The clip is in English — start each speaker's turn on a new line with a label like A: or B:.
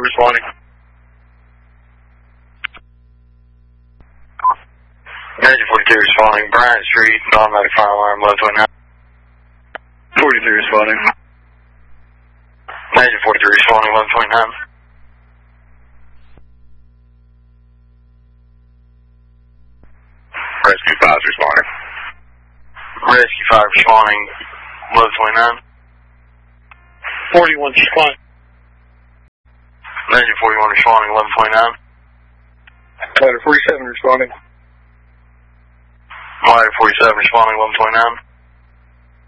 A: responding.
B: Major 42 responding, Bryant Street, automatic fire alarm, low 29.
A: 43 responding.
B: Major 43 responding, low 29.
A: Rescue 5 responding.
B: Rescue 5 responding, low 29.
C: 41 responding.
B: Major 41 responding, 1129.
A: Ladder 47 responding.
B: Ladder 47 responding, 1129.